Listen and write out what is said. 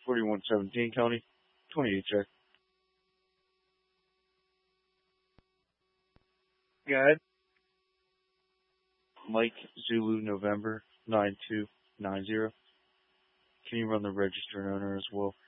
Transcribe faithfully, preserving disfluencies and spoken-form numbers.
forty-one seventeen, County, twenty-eight check. Go ahead. Mike Zulu November nine two nine zero. Can you run the register and owner as well?